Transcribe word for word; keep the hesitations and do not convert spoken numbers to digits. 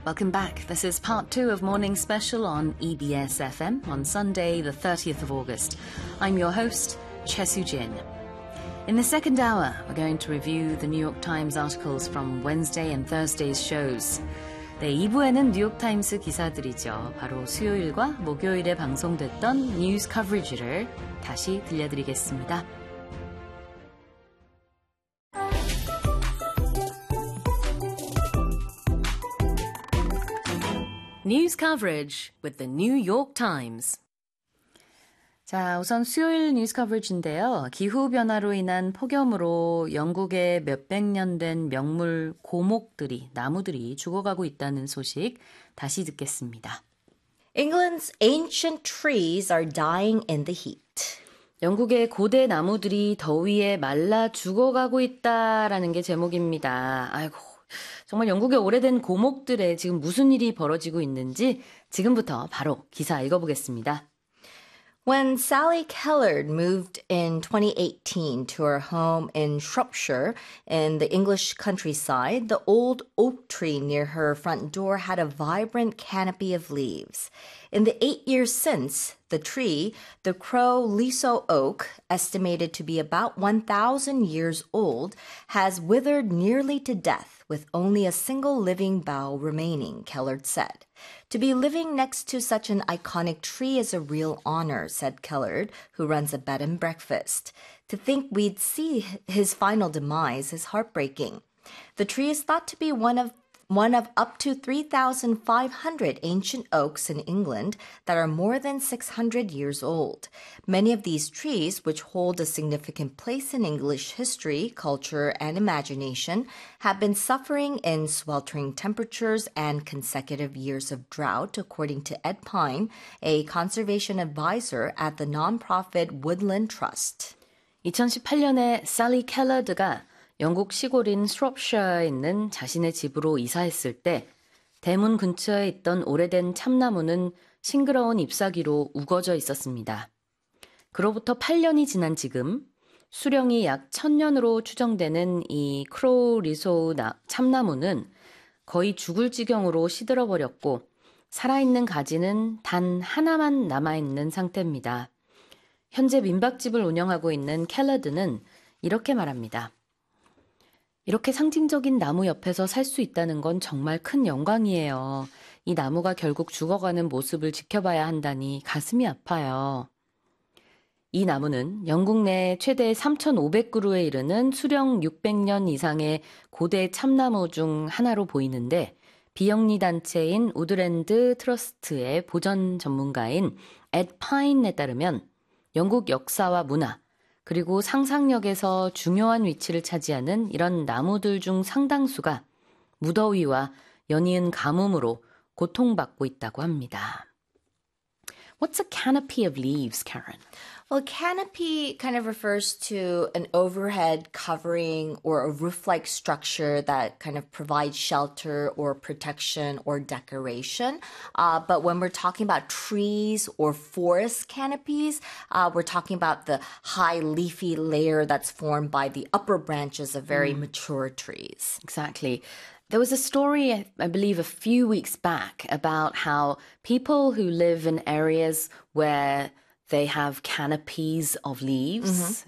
Welcome back. This is part two of Morning Special on E B S F M on Sunday, the thirtieth of August. I'm your host, Choi Soo-jin. In the second hour, we're going to review the New York Times articles from Wednesday and Thursday's shows. 네, 이 부에는 뉴욕타임스 기사들이죠. 바로 수요일과 목요일에 방송됐던 뉴스 커버리지를 다시 들려드리겠습니다. News coverage with the New York Times. 자, 우선 수요일 뉴스 커버리지인데요. 기후변화로 인한 폭염으로 영국의 몇백 년 된 명물 고목들이, 나무들이 죽어가고 있다는 소식 다시 듣겠습니다. England's ancient trees are dying in the heat. 영국의 고대 나무들이 더위에 말라 죽어가고 있다라는 게 제목입니다. 아이고. 정말 영국의 오래된 고목들에 지금 무슨 일이 벌어지고 있는지 지금부터 바로 기사 읽어보겠습니다. When Sally Kellard moved in twenty eighteen to her home in Shropshire in the English countryside, the old oak tree near her front door had a vibrant canopy of leaves. In the eight years since, the tree, the Crow Liso oak, estimated to be about one thousand years old, has withered nearly to death with only a single living bough remaining, Kellard said. To be living next to such an iconic tree is a real honor, said Kellard, who runs a bed and breakfast. To think we'd see his final demise is heartbreaking. The tree is thought to be one of one of up to three thousand five hundred ancient oaks in England that are more than six hundred years old. Many of these trees, which hold a significant place in English history, culture, and imagination, have been suffering in sweltering temperatures and consecutive years of drought, according to Ed Pine, a conservation advisor at the nonprofit Woodland Trust. 이천십팔 년에 살리 켈러드가 영국 시골인 스롭셔에 있는 자신의 집으로 이사했을 때 대문 근처에 있던 오래된 참나무는 싱그러운 잎사귀로 우거져 있었습니다. 그로부터 팔 년이 지난 지금 수령이 약 천 년으로 추정되는 이 크로우 리소우 참나무는 거의 죽을 지경으로 시들어버렸고 살아있는 가지는 단 하나만 남아있는 상태입니다. 현재 민박집을 운영하고 있는 켈러드는 이렇게 말합니다. 이렇게 상징적인 나무 옆에서 살 수 있다는 건 정말 큰 영광이에요. 이 나무가 결국 죽어가는 모습을 지켜봐야 한다니 가슴이 아파요. 이 나무는 영국 내 최대 삼천오백 그루에 이르는 수령 육백 년 이상의 고대 참나무 중 하나로 보이는데 비영리 단체인 우드랜드 트러스트의 보전 전문가인 앳 파인에 따르면 영국 역사와 문화, 그리고 상상력에서 중요한 위치를 차지하는 이런 나무들 중 상당수가 무더위와 연이은 가뭄으로 고통받고 있다고 합니다. What's a canopy of leaves, Karen? Well, canopy kind of refers to an overhead covering or a roof-like structure that kind of provides shelter or protection or decoration. Uh, but when we're talking about trees or forest canopies, uh, we're talking about the high leafy layer that's formed by the upper branches of very mm. mature trees. Exactly. There was a story, I believe, a few weeks back about how people who live in areas where they have canopies of leaves,